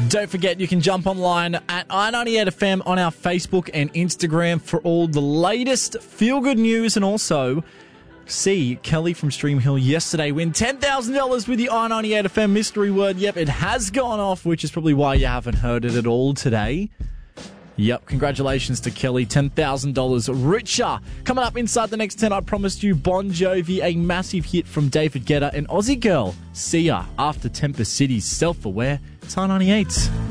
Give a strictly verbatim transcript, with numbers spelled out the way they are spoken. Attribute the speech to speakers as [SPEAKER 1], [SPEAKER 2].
[SPEAKER 1] Don't forget, you can jump online at I ninety-eight F M on our Facebook and Instagram for all the latest feel-good news, and also see Kelly from Stream Hill yesterday win ten thousand dollars with the I ninety-eight F M mystery word. Yep, it has gone off, which is probably why you haven't heard it at all today. Yep, congratulations to Kelly. ten thousand dollars richer. Coming up inside the next ten, I promised you Bon Jovi, a massive hit from David Guetta, and Aussie Girl, See Ya, after Temper City's Self-Aware. It's I ninety-eight.